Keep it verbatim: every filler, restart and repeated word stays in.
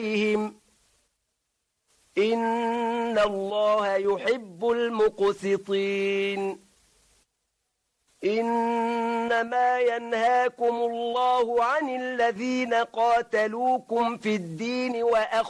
عليهم إن الله يحب المقسطين إنما ينهاكم الله عن الذين قاتلوكم في الدين وأخذوا